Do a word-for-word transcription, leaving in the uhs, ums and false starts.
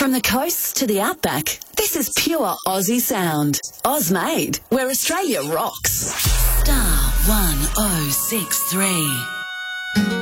From the coast to the outback, this is pure Aussie sound. Oz-made, where Australia rocks. Star one oh six three.